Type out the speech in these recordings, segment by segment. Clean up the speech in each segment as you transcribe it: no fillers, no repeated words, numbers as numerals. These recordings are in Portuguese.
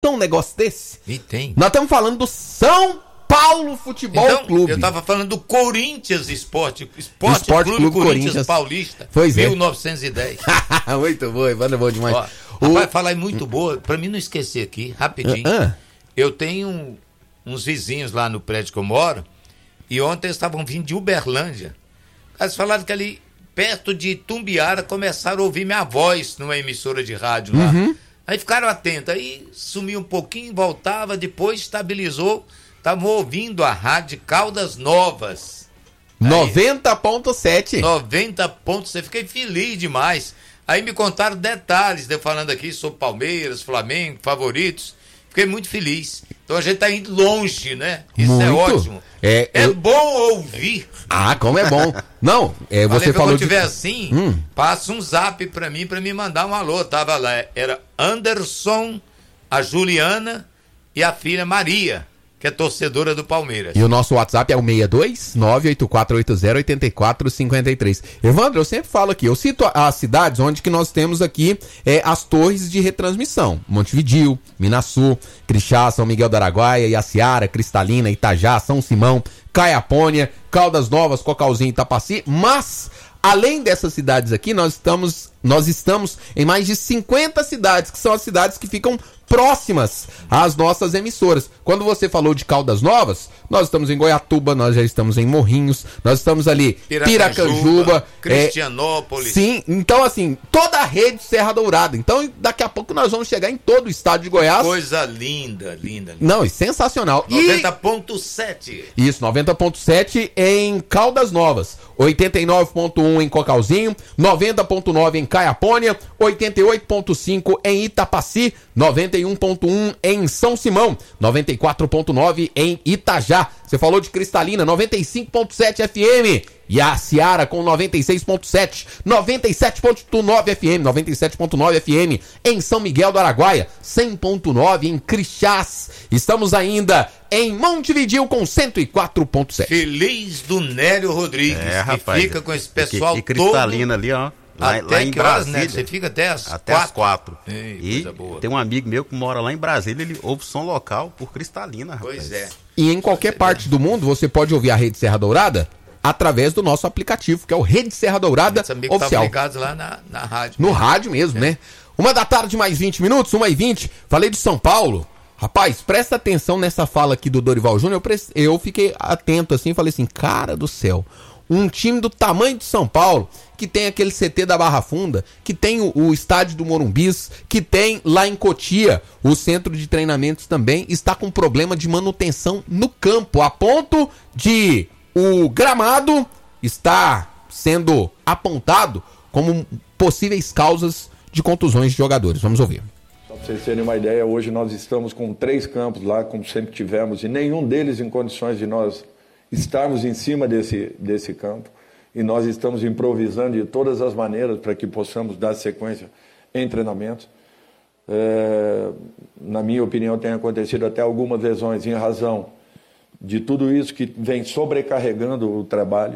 um negócio desse? E tem. Nós estamos falando do São Paulo Futebol Clube. Eu tava falando do Corinthians Esporte Clube Corinthians Paulista. Pois 1910. Muito boa, Evandro, é bom demais. Rapaz, falar muito boa, pra mim não esquecer aqui, rapidinho. Eu tenho uns vizinhos lá no prédio que eu moro, e ontem eles estavam vindo de Uberlândia. Eles falaram que ali, perto de Tumbiara, começaram a ouvir minha voz numa emissora de rádio lá. Aí ficaram atentos, aí sumiu um pouquinho, voltava, depois estabilizou, estavam ouvindo a rádio Caldas Novas. 90.7. 90.7, fiquei feliz demais. Aí me contaram detalhes, eu falando aqui sobre Palmeiras, Flamengo, favoritos. Fiquei muito feliz. Então a gente tá indo longe, né? Isso muito. É ótimo. É bom ouvir. Como é bom. Não, você falou quando tiver assim, passa um zap pra mim mandar um alô. Tava lá, era Anderson, a Juliana e a filha Maria, que é torcedora do Palmeiras. E o nosso WhatsApp é o 62-98480-8453. Evandro, eu sempre falo aqui, eu cito as cidades onde que nós temos aqui as torres de retransmissão. Montevidéu, Minaçu, Crixá, São Miguel do Araguaia, Iaciara, Cristalina, Itajá, São Simão, Caiapônia, Caldas Novas, Cocalzinho e Itapaci, mas além dessas cidades aqui, nós estamos em mais de 50 cidades, que são as cidades que ficam próximas às nossas emissoras. Quando você falou de Caldas Novas, nós estamos em Goiatuba, nós já estamos em Morrinhos, nós estamos ali Piracanjuba, Cristianópolis. Sim, então assim, toda a rede Serra Dourada. Então daqui a pouco nós vamos chegar em todo o estado de Goiás. Coisa linda, linda. Não, e sensacional. 90.7. Isso, 90.7 em Caldas Novas, 89.1 em Cocalzinho, 90.9 em Caiapônia, 88.5 em Itapaci, 91.1 em São Simão, 94.9 em Itajá. Você falou de Cristalina, 95.7 FM. E a Seara com 96.7, 97.9 FM, 97.9 FM em São Miguel do Araguaia, 100.9 em Crixás. Estamos ainda em Montevidéu com 104.7. Feliz do Nélio Rodrigues, rapaz, fica com esse pessoal e Cristalina todo... ali, ó. Lá em Brasília. Né? Você fica até as 4. Ei, e tem um amigo meu que mora lá em Brasília, ele ouve som local por Cristalina, rapaz. Pois é. E em qualquer parte do mundo, você pode ouvir a Rede Serra Dourada através do nosso aplicativo, que é o Rede Serra Dourada Oficial. Ligados lá na rádio. No rádio mesmo, né? 1h mais 20 minutos, 1h20. Falei de São Paulo. Rapaz, presta atenção nessa fala aqui do Dorival Júnior. Eu fiquei atento assim, falei assim, cara do céu. Um time do tamanho de São Paulo, que tem aquele CT da Barra Funda, que tem o estádio do Morumbis, que tem lá em Cotia o centro de treinamentos também, está com problema de manutenção no campo, a ponto de o gramado está sendo apontado como possíveis causas de contusões de jogadores. Vamos ouvir. Só para vocês terem uma ideia, hoje nós estamos com 3 campos lá, como sempre tivemos, e nenhum deles em condições de nós estarmos em cima desse campo, e nós estamos improvisando de todas as maneiras para que possamos dar sequência em treinamentos. Na minha opinião, tem acontecido até algumas lesões em razão de tudo isso que vem sobrecarregando o trabalho.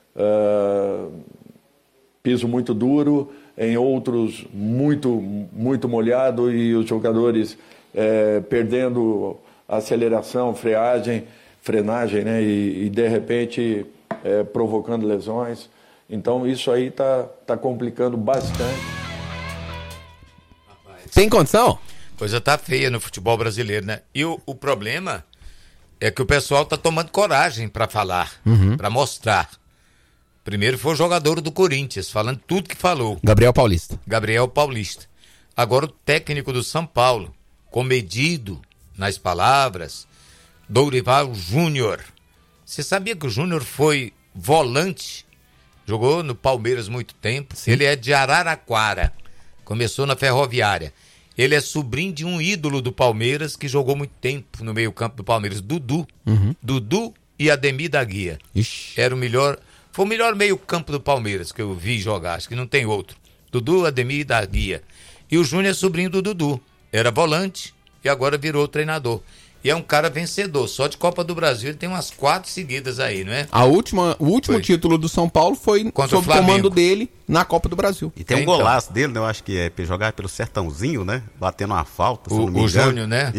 Piso muito duro, em outros muito molhado, e os jogadores perdendo aceleração, frenagem, né? E de repente provocando lesões. Então isso aí tá complicando bastante. Tem condição? Coisa tá feia no futebol brasileiro, né? E o problema é que o pessoal tá tomando coragem para falar, para mostrar. Primeiro foi o jogador do Corinthians, falando tudo que falou. Gabriel Paulista. Agora o técnico do São Paulo, comedido nas palavras, Dorival Júnior. Você sabia que o Júnior foi volante? Jogou no Palmeiras muito tempo. Sim. Ele é de Araraquara. Começou na Ferroviária. Ele é sobrinho de um ídolo do Palmeiras que jogou muito tempo no meio-campo do Palmeiras, Dudu. Dudu e Ademir da Guia. Ixi. Foi o melhor meio-campo do Palmeiras que eu vi jogar, acho que não tem outro. Dudu, Ademir da Guia. E o Júnior é sobrinho do Dudu. Era volante e agora virou treinador. E é um cara vencedor. Só de Copa do Brasil ele tem umas 4 seguidas aí, não é? O último título do São Paulo foi Contra sob o comando dele na Copa do Brasil. E tem um Então. golaço dele, né? Eu acho que é jogar pelo Sertãozinho, né? Batendo uma falta, se eu não me O engano. Júnior, né?